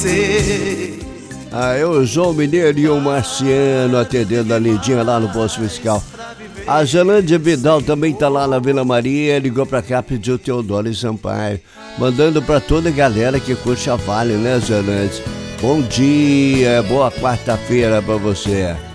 É o João Mineiro e o Marciano atendendo a Lindinha lá no posto fiscal. A Zelândia Vidal também tá lá na Vila Maria, ligou pra cá, pediu Teodoro e Sampaio, mandando pra toda a galera que curte a Vale, né, Zelândia? Bom dia, boa quarta-feira pra você.